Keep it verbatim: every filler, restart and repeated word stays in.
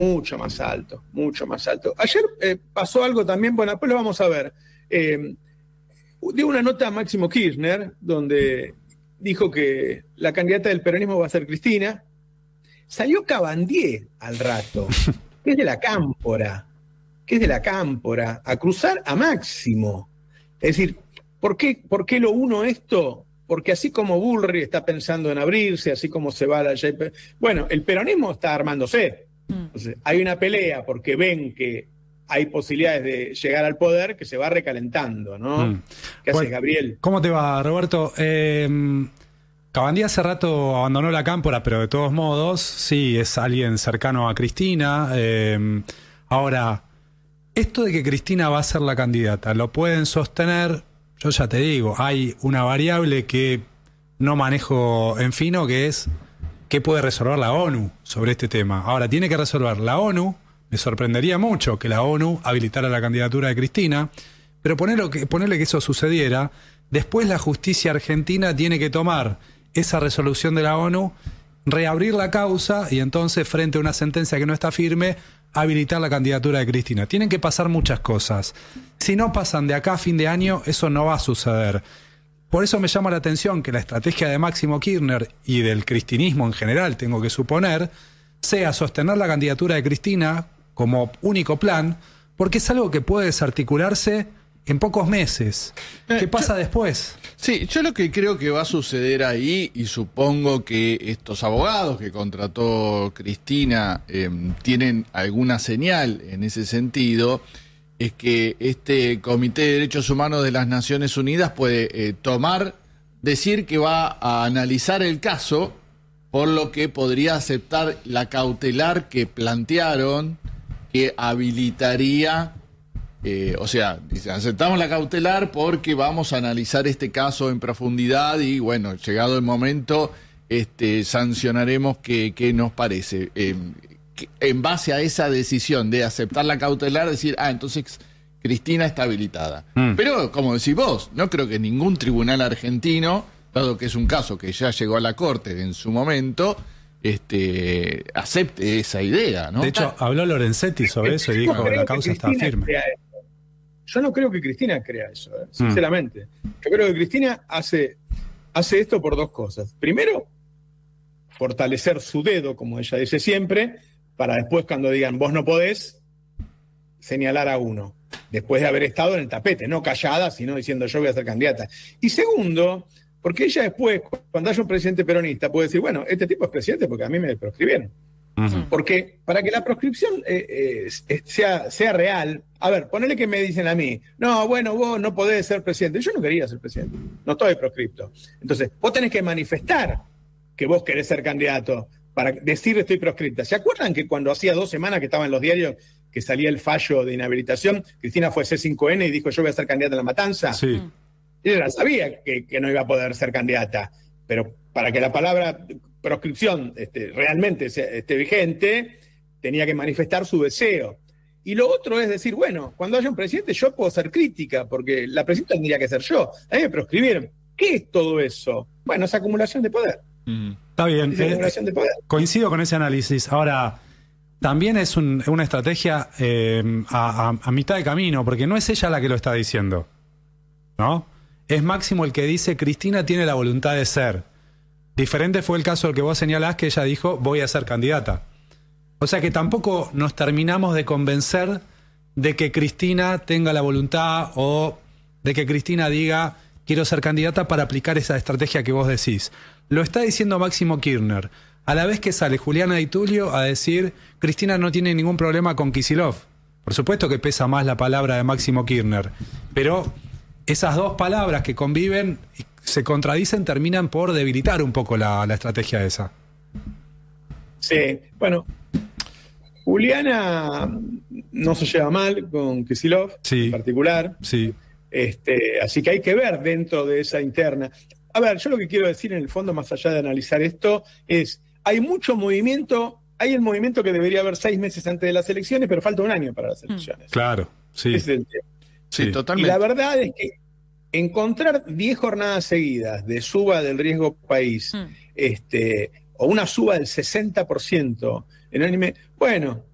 mucho más alto, mucho más alto. Ayer eh, pasó algo también, bueno, después lo vamos a ver. Eh, dio una nota a Máximo Kirchner, donde dijo que la candidata del peronismo va a ser Cristina. Salió Cabandier al rato, que es de la Cámpora, que es de la Cámpora, a cruzar a Máximo. Es decir, ¿por qué, por qué lo uno esto? Porque así como Bullrich está pensando en abrirse, así como se va a la J P, bueno, el peronismo está armándose. Entonces, hay una pelea porque ven que hay posibilidades de llegar al poder que se va recalentando, ¿no? Mm. ¿Qué Bueno, haces, Gabriel? ¿Cómo te va, Roberto? Eh, Cabandier hace rato abandonó la Cámpora, pero de todos modos, sí, es alguien cercano a Cristina. Eh, ahora, esto de que Cristina va a ser la candidata, ¿lo pueden sostener? Yo ya te digo, hay una variable que no manejo en fino, que es qué puede resolver la ONU sobre este tema. Ahora, tiene que resolver la ONU. Me sorprendería mucho que la ONU habilitara la candidatura de Cristina, pero ponerle que, ponerle que eso sucediera, después la justicia argentina tiene que tomar esa resolución de la ONU, reabrir la causa y entonces, frente a una sentencia que no está firme, habilitar la candidatura de Cristina. Tienen que pasar muchas cosas. Si no pasan de acá a fin de año, eso no va a suceder. Por eso me llama la atención que la estrategia de Máximo Kirchner y del cristinismo en general, tengo que suponer, sea sostener la candidatura de Cristina como único plan, porque es algo que puede desarticularse en pocos meses. ¿Qué pasa yo, después? Sí, yo lo que creo que va a suceder ahí, y supongo que estos abogados que contrató Cristina eh, tienen alguna señal en ese sentido, es que este Comité de Derechos Humanos de las Naciones Unidas puede eh, tomar, decir que va a analizar el caso, por lo que podría aceptar la cautelar que plantearon, que habilitaría, eh, o sea, dice, aceptamos la cautelar porque vamos a analizar este caso en profundidad y, bueno, llegado el momento, este, sancionaremos qué, qué nos parece. Eh, que, en base a esa decisión de aceptar la cautelar, decir, ah, entonces Cristina está habilitada. Mm. Pero, como decís vos, no creo que ningún tribunal argentino, dado que es un caso que ya llegó a la Corte en su momento, este, acepte esa idea, ¿no? De hecho, habló Lorenzetti sobre eso y dijo que la causa está firme. Yo no creo que Cristina crea eso, ¿eh? Sinceramente. Mm. Yo creo que Cristina hace, hace esto por dos cosas. Primero, fortalecer su dedo, como ella dice siempre, para después, cuando digan vos no podés, señalar a uno. Después de haber estado en el tapete, no callada, sino diciendo yo voy a ser candidata. Y segundo, porque ella después, cuando haya un presidente peronista, puede decir, bueno, este tipo es presidente porque a mí me proscribieron. Uh-huh. Porque para que la proscripción eh, eh, sea, sea real, a ver, ponele que me dicen a mí, no, bueno, vos no podés ser presidente. Yo no quería ser presidente, no estoy proscripto. Entonces, vos tenés que manifestar que vos querés ser candidato para decir estoy proscripta. ¿Se acuerdan que cuando hacía dos semanas que estaba en los diarios que salía el fallo de inhabilitación, Cristina fue C cinco N y dijo yo voy a ser candidata a la matanza? Sí. Ella sabía que, que no iba a poder ser candidata, pero para que la palabra proscripción este, realmente esté vigente, tenía que manifestar su deseo. Y lo otro es decir, bueno, cuando haya un presidente yo puedo ser crítica, porque la presidenta tendría que ser yo. A mí me proscribieron. ¿Qué es todo eso? Bueno, es acumulación de poder. Mm. Está bien. Es acumulación eh, de poder. Coincido con ese análisis. Ahora, también es un, una estrategia eh, a, a, a mitad de camino, porque no es ella la que lo está diciendo, ¿no? Es Máximo el que dice, Cristina tiene la voluntad de ser. Diferente fue el caso del que vos señalás, que ella dijo, voy a ser candidata. O sea que tampoco nos terminamos de convencer de que Cristina tenga la voluntad o de que Cristina diga, quiero ser candidata para aplicar esa estrategia que vos decís. Lo está diciendo Máximo Kirchner, a la vez que sale Juliana Di Tulio a decir, Cristina no tiene ningún problema con Kicillof. Por supuesto que pesa más la palabra de Máximo Kirchner, pero esas dos palabras que conviven y se contradicen terminan por debilitar un poco la, la estrategia esa. Sí, bueno, Juliana no se lleva mal con Kicillof, sí, en particular. Sí. Este, así que hay que ver dentro de esa interna. A ver, yo lo que quiero decir en el fondo, más allá de analizar esto, es, hay mucho movimiento, hay el movimiento que debería haber seis meses antes de las elecciones, pero falta un año para las elecciones. Claro, sí. Ese es el tema. Sí, sí, totalmente. Y la verdad es que encontrar diez jornadas seguidas de suba del riesgo país, mm. este, o una suba del sesenta por ciento en anime, bueno,